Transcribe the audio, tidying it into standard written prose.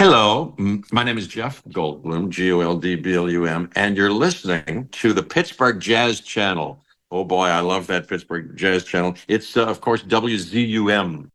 Hello, my name is Jeff Goldblum, Goldblum, and you're listening to the Pittsburgh Jazz Channel. Oh boy, I love that Pittsburgh Jazz Channel. It's, of course, WZUM